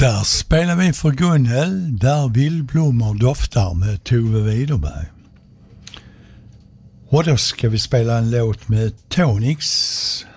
Där spelar vi för Gunnel, där vildblommor doftar med Tove Widerberg. Och då ska vi spela en låt med Tonix.